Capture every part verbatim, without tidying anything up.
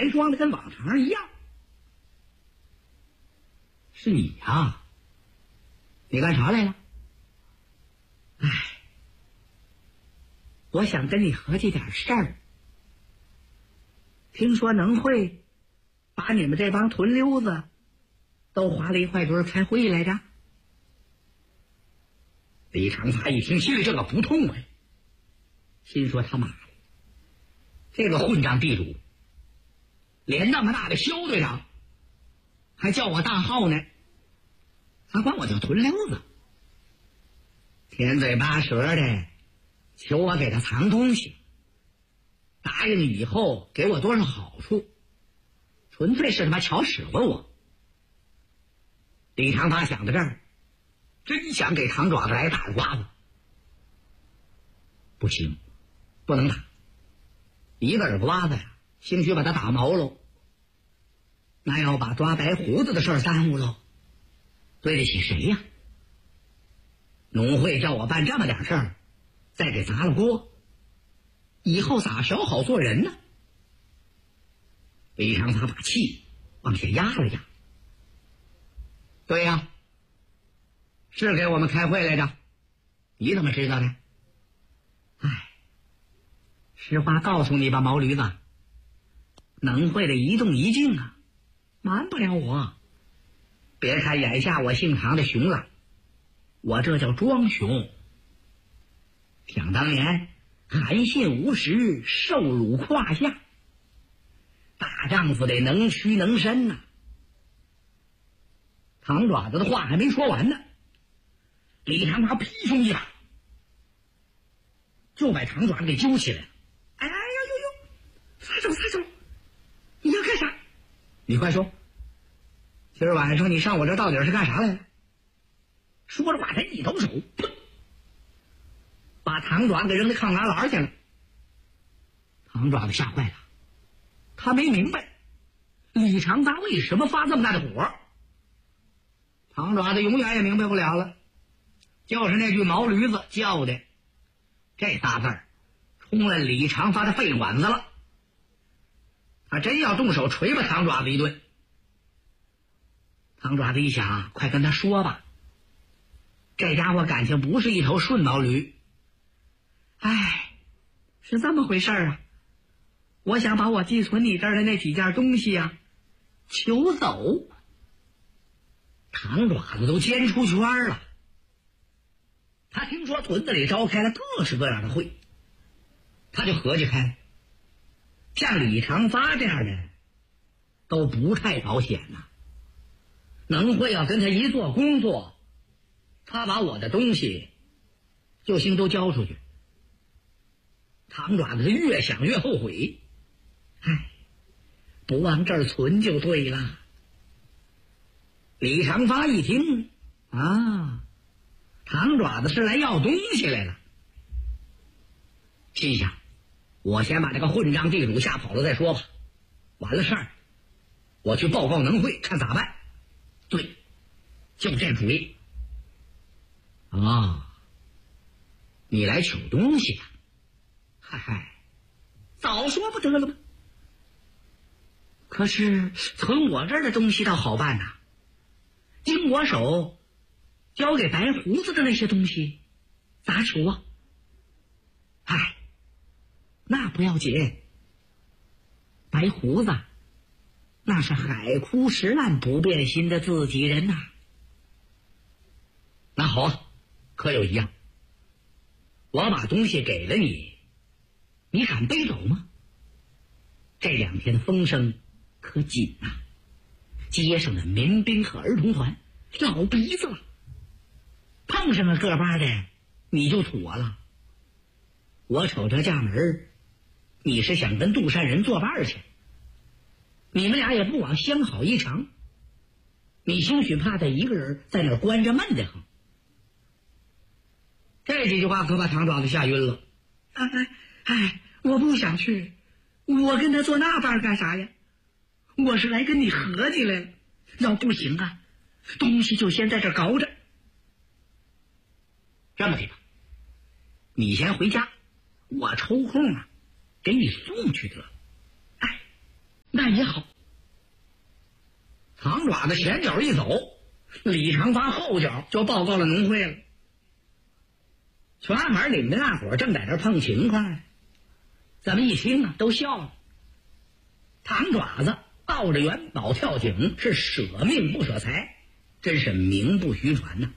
还装的跟往常一样。是你呀？你干啥来了？哎，我想跟你合计点事儿。听说能会把你们这帮屯溜子都划了一块堆开会来着。李长发一听，心里这个不痛快，心说他妈的，这个混账地主，连那么大的肖队长还叫我大号呢，他管我叫屯溜子，甜嘴巴舌的求我给他藏东西，答应以后给我多少好处，纯粹是他妈瞧使唤我。李长发想到这儿，真想给长爪子来大耳刮子。不行，不能打，一个耳刮子呀，兴许把他打毛喽，那要把抓白胡子的事儿耽误喽，对得起谁呀？农会叫我办这么点事儿，再给砸了锅，以后咋小好做人呢？李长发把气往下压了压。对呀，是给我们开会来着，你怎么知道的？哎，实话告诉你吧，毛驴子，能会的一动一静啊，瞒不了我。别看眼下我姓唐的熊了，我这叫装熊。想当年韩信无时受辱胯下，大丈夫得能屈能伸呐、啊。唐爪子的话还没说完呢，李长发劈胸一把就把唐爪子给揪起来了。哎呀呦呦，撒手撒手，你要干啥？你快说，今儿晚上你上我这到底是干啥来了？说着话，他一抖手，砰，把唐爪子给扔到炕旮旯去了。唐爪子吓坏了，他没明白李长发为什么发这么大的火。唐爪子永远也明白不了了，就是那句毛驴子叫的，这仨字儿冲了李长发的肺管子了。他真要动手捶吧唐爪子一顿。唐爪子一想，快跟他说吧，这家伙感情不是一头顺毛驴。哎，是这么回事啊，我想把我寄存你这儿的那几件东西啊求走。唐爪子都尖出圈了，他听说屯子里召开了各式各样的会，他就合计开，像李长发这样的都不太保险呐、啊。能会要跟他一做工作，他把我的东西就兴都交出去。唐爪子越想越后悔，唉，不往这儿存就对了。李长发一听啊，唐爪子是来要东西来了，心想我先把这个混账地主吓跑了再说吧，完了事儿我去报告能会看咋办。对，就这主意啊！你来取东西呀、啊？嗨嗨，早说不得了吗？可是存我这儿的东西倒好办呐、啊，经我手交给白胡子的那些东西咋求啊？唉，那不要紧，白胡子那是海枯石烂不变心的自己人呐、啊。那好啊，可有一样，我把东西给了你，你敢背走吗？这两天的风声可紧呐、啊，街上的民兵和儿童团咬鼻子了，碰上个个把的你就妥了。我瞅这架门，你是想跟杜山人作伴去，你们俩也不往相好一场，你兴许怕他一个人在那儿关着闷得很。这几句话可把唐爪子吓晕了。哎哎哎，我不想去，我跟他做那伴干啥呀？我是来跟你合计来了，要不行啊，东西就先在这儿搞着。这么的吧，你先回家，我抽空啊给你送去得了。哎， 那也好。长爪子前脚一走，李长发后脚就报告了农会了。全海领着大伙正在这碰情况，咱们一听啊，都笑了。长爪子抱着元宝跳井，是舍命不舍财，真是名不虚传呐。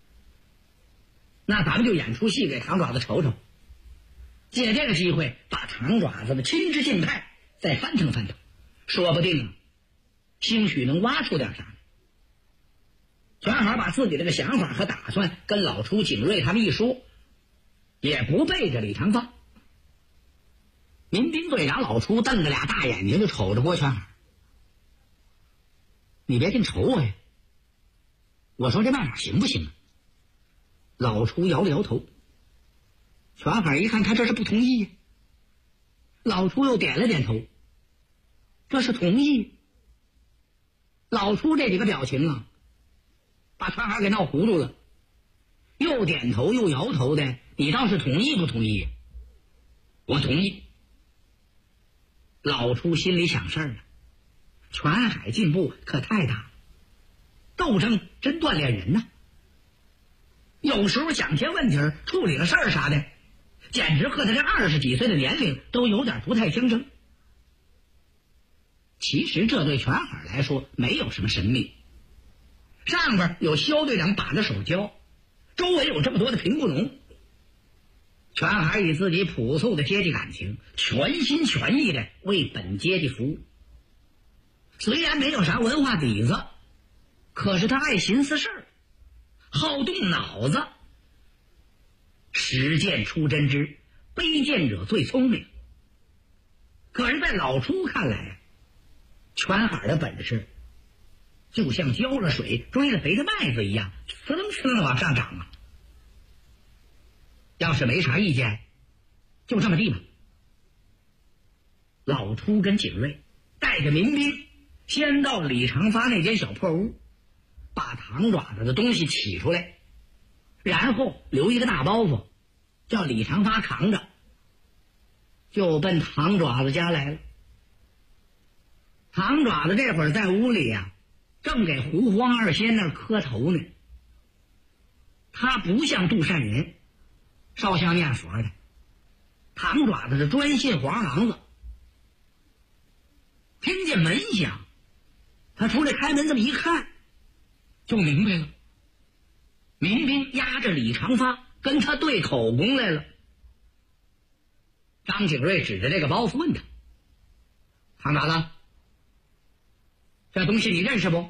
那咱们就演出戏给长爪子瞅瞅，借这个机会把长爪子的亲之静态再翻腾翻腾，说不定啊，兴许能挖出点啥来。全海把自己这个想法和打算跟老初、景瑞他们一说，也不背着李长发。民兵队长老初瞪着俩大眼睛就瞅着郭全海，你别净瞅我呀！我说这办法行不行啊？老初摇了摇头。全海一看他这是不同意呀，老初又点了点头，这是同意。老初这几个表情啊，把全海给闹糊涂了，又点头又摇头的，你倒是同意不同意？我同意。老初心里想事儿了，全海进步可太大了，斗争真锻炼人呐。有时候想些问题儿、处理个事儿啥的，简直和他这二十几岁的年龄都有点不太相称。其实这对全海来说没有什么神秘，上边有肖队长把着手教，周围有这么多的贫雇农，全海以自己朴素的阶级感情，全心全意的为本阶级服务。虽然没有啥文化底子，可是他爱寻思事儿，好动脑子。实践出真知，卑贱者最聪明。可是在老初看来，全海的本事就像浇了水追了肥的麦子一样，呲楞呲楞的往上涨啊。要是没啥意见，就这么地吧。老初跟景瑞带着民兵先到李长发那间小破屋，把唐爪子的东西取出来，然后留一个大包袱，叫李长发扛着，就奔唐爪子家来了。唐爪子这会儿在屋里呀、啊，正给胡黄二仙那儿磕头呢。他不像杜善人烧香念佛的，唐爪子是专信黄郎子。听见门响，他出来开门这么一看，就明白了，民兵压着李长发跟他对口供来了。张景瑞指着这个包袱问他：唐爪子，这东西你认识不？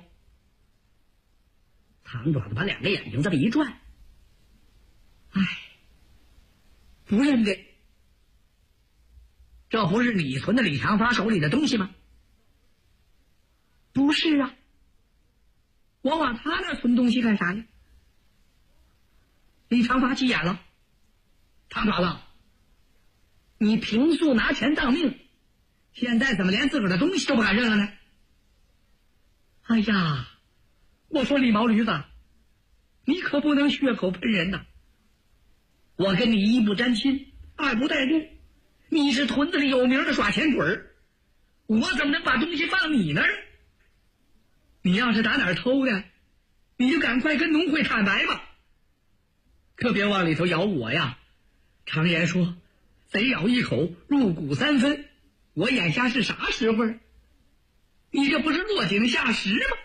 唐爪子把两个眼睛这么一转，唉，不认得。这不是李存的李长发手里的东西吗？不是啊，我往他那儿存东西干啥呀？李长发急眼了：唐爪子，你平素拿钱当命，现在怎么连自个儿的东西都不敢认了呢？哎呀，我说李毛驴子，你可不能血口喷人呐！我跟你一不沾亲，二不带路，你是屯子里有名的耍钱鬼儿，我怎么能把东西放你那儿？你要是打哪儿偷的，你就赶快跟农会坦白吧，可别往里头咬我呀！常言说，贼咬一口，入骨三分。我眼下是啥时候？你这不是落井下石吗？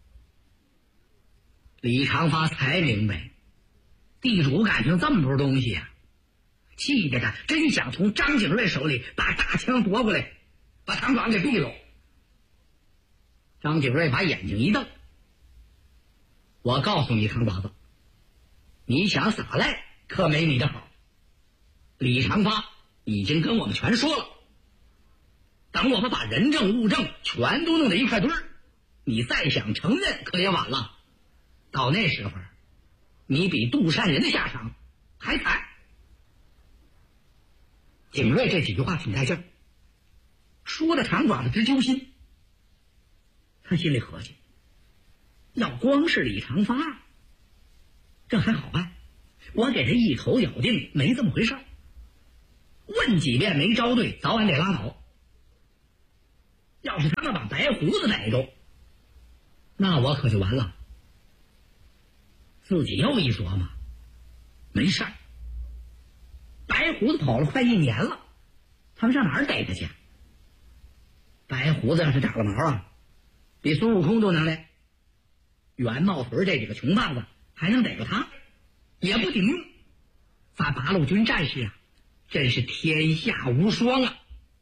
李长发才明白，地主感情这么多东西啊，气得他真想从张景瑞手里把大枪夺过来，把唐爪给毙了。张景瑞把眼睛一瞪：我告诉你，唐爪子，你想撒赖可没你的好。李长发已经跟我们全说了，等我们把人证物证全都弄在一块堆儿，你再想承认可也晚了。到那时候，你比杜善人的下场还惨。景瑞这几句话挺带劲儿，说的唐爪子直揪心。他心里合计，要光是李长发，这还好办，我给他一口咬定没这么回事儿，问几遍没招对，早晚得拉倒。 要是他们把白胡子逮住，那我可就完了。自己又一琢磨，没事儿，白胡子跑了快一年了，他们上哪儿逮他去？白胡子要是长了毛啊，比孙悟空都能耐。袁茂屯这几个穷棒子还能逮着他，也不顶用。咱八路军战士啊，真是天下无双啊！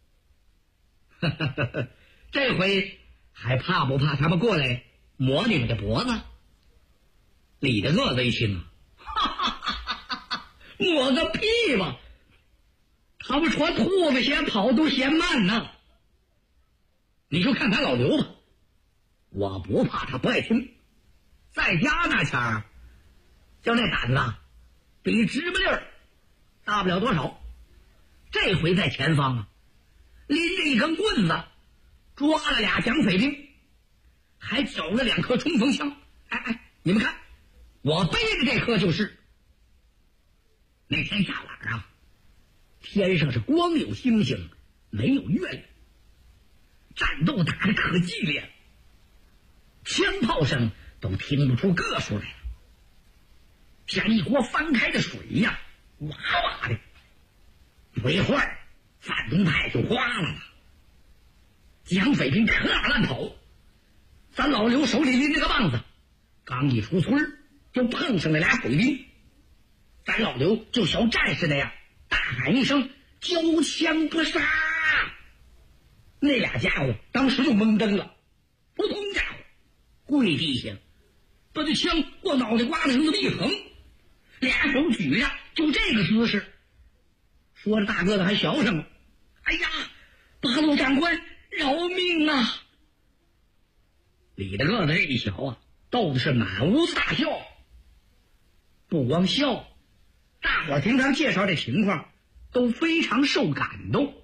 这回还怕不怕他们过来磨你们的脖子？李大个子一听啊，哈哈哈哈哈，磨个屁吧！他们穿兔子鞋跑都嫌慢呢。你就看他老刘吧，我不怕他不爱听，在家那前儿，就那胆子啊，比直不溜儿大不了多少。这回在前方啊，拎着一根棍子，抓了俩蒋匪兵，还缴了两颗冲锋枪。哎哎，你们看，我背的这颗就是。那天下晚啊，天上是光有星星，没有月亮，战斗打得可激烈了，枪炮声都听不出个数来了，像一锅翻开的水呀，哇哇的。不一会儿，反动派就哗啦了，蒋匪兵可打乱跑。咱老刘手里拎着个棒子，刚一出村就碰上了俩匪兵。咱老刘就学战士那样，大喊一声：“交枪不杀！”那俩家伙当时就懵登了，扑通家伙跪地下，把这枪往脑袋瓜子上这么一横，俩手举着，就这个姿势。说着大个子还学上了：“哎呀，八路长官饶命啊！”李大个子这一瞧啊，逗的是满屋子大笑。不光笑，大伙儿听他介绍这情况都非常受感动。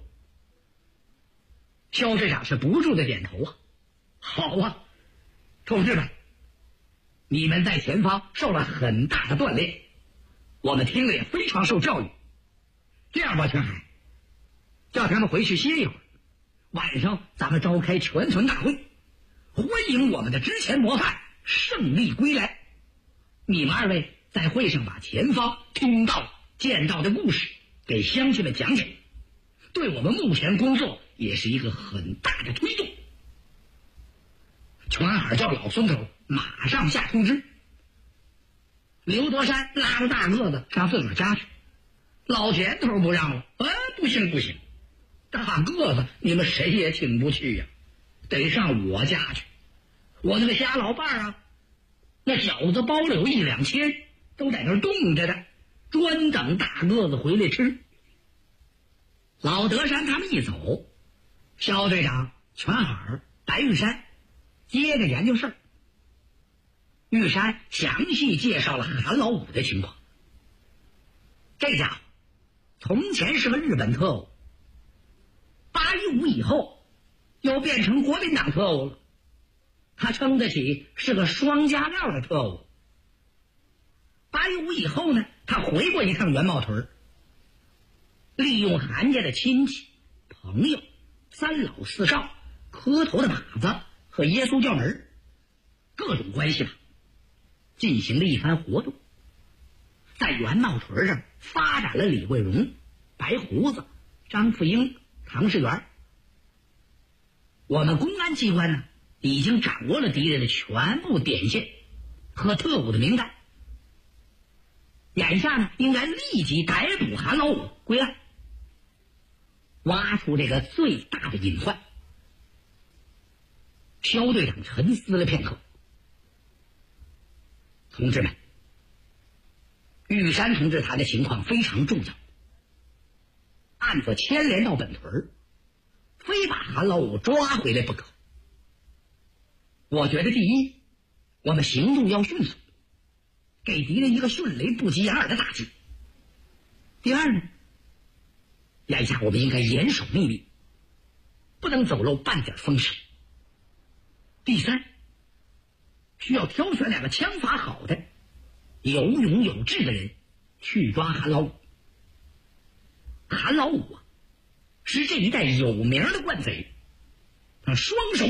肖队长是不住的点头啊，好啊，同志们，你们在前方受了很大的锻炼，我们听了也非常受教育。这样吧，全海，叫他们回去歇一会儿，晚上咱们召开全村大会，欢迎我们的之前模范胜利归来。你们二位在会上把前方听到见到的故事给乡亲们讲讲，对我们目前工作也是一个很大的推动。全海叫老孙头马上下通知。刘德山拉着大个子上自个儿家去，老前头不让了，哎，不行不行，大个子你们谁也请不去呀、啊，得上我家去。我那个瞎老伴儿啊，那饺子包柳一两千都在那儿冻着的，专等大个子回来吃。老德山他们一走，肖队长、全海、白玉山接着研究事儿。玉山详细介绍了韩老五的情况。这家伙从前是个日本特务，八一五以后又变成国民党特务了，他称得起是个双加料的特务。八一五以后呢，他回过一趟元茂屯，利用韩家的亲戚、朋友、三老四少、磕头的马子和耶稣教门各种关系吧，进行了一番活动，在元茂屯上发展了李桂荣、白胡子、张富英、唐世元。我们公安机关呢，已经掌握了敌人的全部点线和特务的名单，眼下呢，应该立即逮捕韩老五归案，挖出这个最大的隐患。肖队长沉思了片刻，同志们，玉山同志谈的情况非常重要，案子牵连到本屯，非把韩老五抓回来不可。我觉得第一，我们行动要迅速，给敌人一个迅雷不及掩耳的打击。第二呢，眼下我们应该严守秘密，不能走漏半点风声。第三，需要挑选两个枪法好的、有勇有志的人去抓韩老五。韩老五啊，是这一带有名的惯贼， 双手